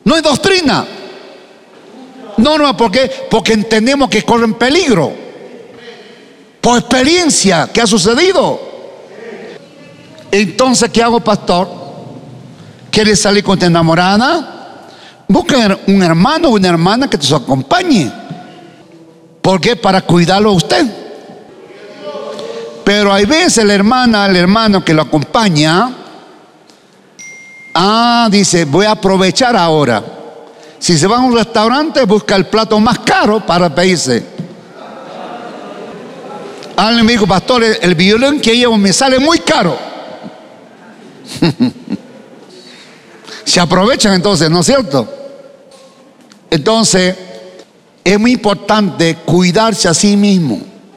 No es doctrina. No, ¿por qué? Porque entendemos que corren peligro. Por experiencia que ha sucedido. Entonces, ¿qué hago, pastor? ¿Quieres salir con tu enamorada? Busca un hermano o una hermana que te acompañe. ¿Por qué? Para cuidarlo a usted. Pero hay veces la hermana, el hermano que lo acompaña, dice, voy a aprovechar ahora. Si se va a un restaurante, busca el plato más caro para pedirse. Alguien me dijo, pastor, el violín que llevo me sale muy caro. Se aprovechan entonces, ¿no es cierto? Entonces, es muy importante cuidarse a sí mismo.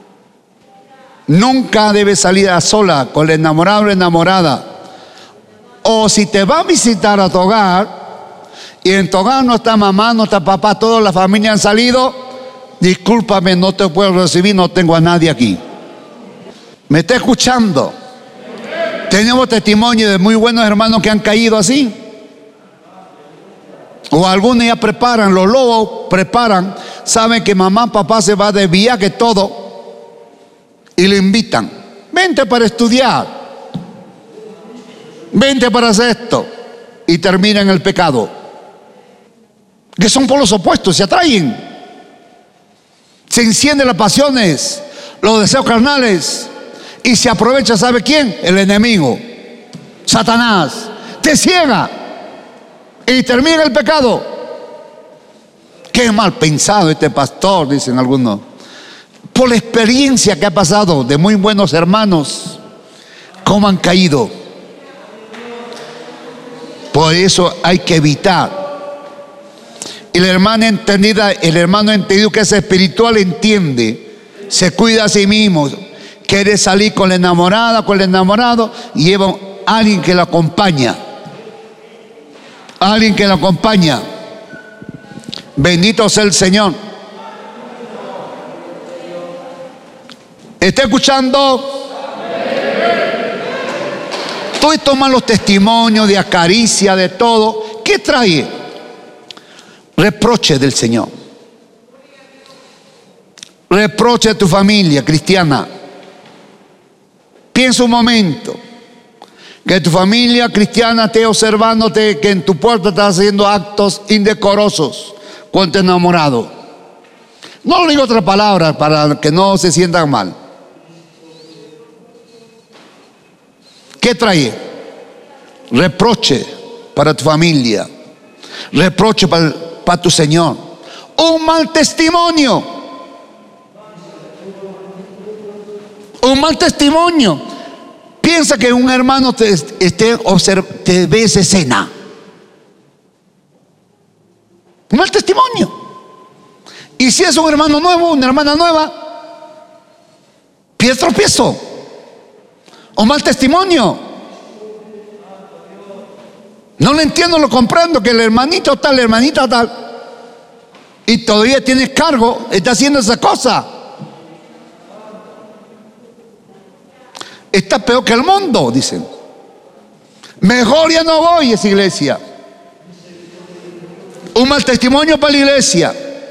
Nunca debe salir a sola con el enamorado o la enamorada. O si te va a visitar a tu hogar y en tu hogar no está mamá, no está papá, toda la familia han salido, discúlpame, no te puedo recibir, no tengo a nadie aquí. ¿Me está escuchando? Tenemos testimonio de muy buenos hermanos que han caído así. O algunos ya preparan, los lobos preparan, saben que mamá, papá se va de viaje todo y le invitan. Vente para estudiar, vente para hacer esto, y termina en el pecado. Que son polos opuestos, se atraen. Se encienden las pasiones, los deseos carnales, y se aprovecha, ¿sabe quién? El enemigo, Satanás. Te ciega y termina el pecado. Qué mal pensado este pastor, dicen algunos. Por la experiencia que ha pasado de muy buenos hermanos, cómo han caído. Por eso hay que evitar. Y la hermana entendida, el hermano entendido que es espiritual, entiende, se cuida a sí mismo, quiere salir con la enamorada, con el enamorado, y lleva a alguien que lo acompaña. Alguien que lo acompaña. Bendito sea el Señor. ¿Está escuchando? Tú tomas los testimonios de acaricia, de todo. ¿Qué trae? Reproche del Señor. Reproche a tu familia cristiana. Piensa un momento que tu familia cristiana esté observándote, que en tu puerta estás haciendo actos indecorosos con tu enamorado. No le digo otra palabra para que no se sientan mal. ¿Qué trae? Reproche para tu familia. Reproche para tu Señor. Un mal testimonio. Un mal testimonio. Piensa que un hermano te ve esa escena. Un mal testimonio. Y si es un hermano nuevo, una hermana nueva, pie tropiezo. Un mal testimonio. No lo entiendo, lo comprendo, que el hermanito tal, la hermanita tal, y todavía tienes cargo, está haciendo esa cosa. Está peor que el mundo, dicen. Mejor ya no voy a esa iglesia. Un mal testimonio para la iglesia.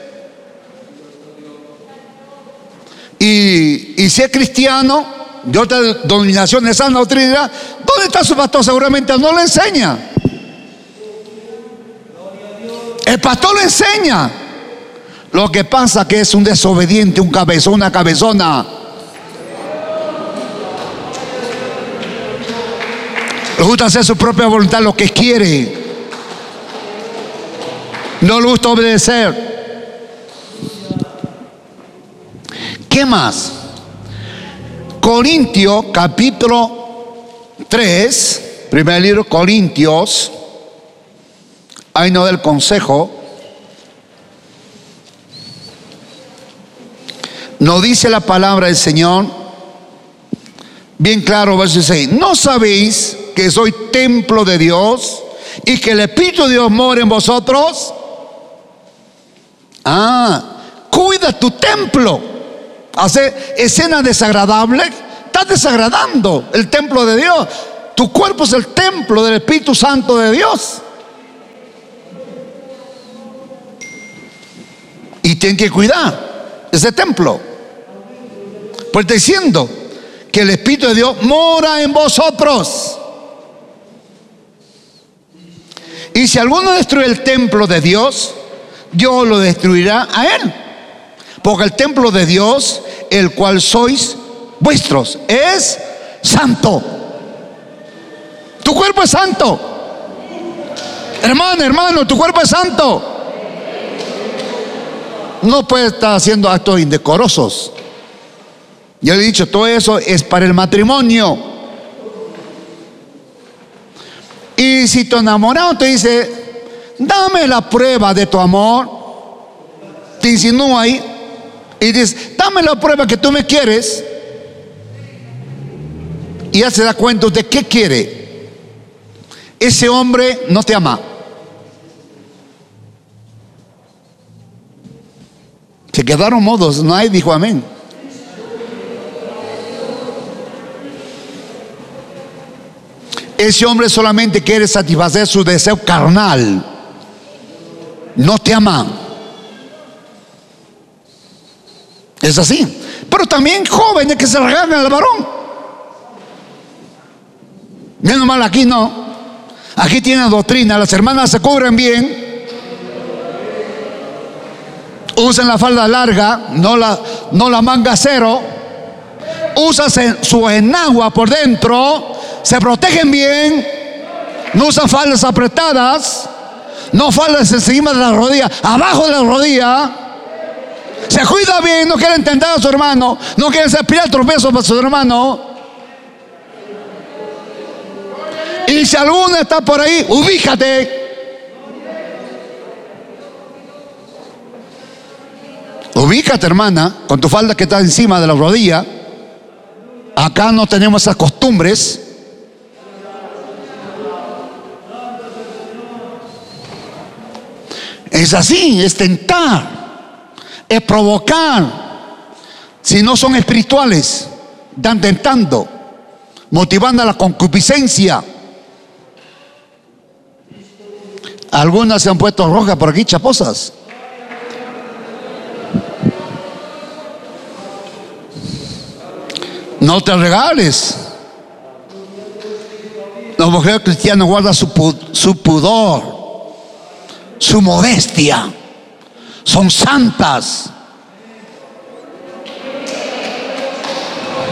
Y si es cristiano, de otra denominación de sana doctrina, ¿dónde está su pastor? Seguramente no le enseña. El pastor le enseña. Lo que pasa es que es un desobediente, un cabezón, una cabezona. Le gusta hacer su propia voluntad, lo que quiere. No le gusta obedecer. ¿Qué más? Corintios capítulo 3, primer libro Corintios, ahí no del consejo, nos dice la palabra del Señor, bien claro, verso 6, ¿no sabéis que soy templo de Dios y que el Espíritu de Dios mora en vosotros? Cuida tu templo. Hacer escenas desagradables, estás desagradando el templo de Dios. Tu cuerpo es el templo del Espíritu Santo de Dios. y tienen que cuidar ese templo. Pues está diciendo que el Espíritu de Dios mora en vosotros. Y si alguno destruye el templo de Dios, Dios lo destruirá a él. Porque el templo de Dios, el cual sois vuestros, es santo. Tu cuerpo es santo. Hermano, tu cuerpo es santo. No puede estar haciendo actos indecorosos. Yo le he dicho, todo eso es para el matrimonio. Y si tu enamorado te dice, dame la prueba de tu amor, te insinúa ahí y dice, dame la prueba que tú me quieres, y ya se da cuenta de qué quiere. Ese hombre no te ama. Se quedaron mudos, nadie dijo amén. Ese hombre solamente quiere satisfacer su deseo carnal. No te ama. Es así. Pero también jóvenes que se regalan al varón. Menos mal aquí no. Aquí tienen doctrina. Las hermanas se cubren bien. Usan la falda larga, no la manga cero. Usan su enagua por dentro. Se protegen bien. No usan faldas apretadas. No faldas encima de la rodilla, abajo de la rodilla. Se cuida bien, no quiere entender a su hermano. No quiere ser pilar tropiezo para su hermano. Y si alguno está por ahí, ubícate. Ubícate, hermana, con tu falda que está encima de la rodilla. Acá no tenemos esas costumbres. Es así, es tentar, es provocar. Si no son espirituales, están tentando, motivando a la concupiscencia. Algunas se han puesto rojas por aquí, chaposas. No te regales. La mujer cristiana guarda su pudor, su modestia. Son santas.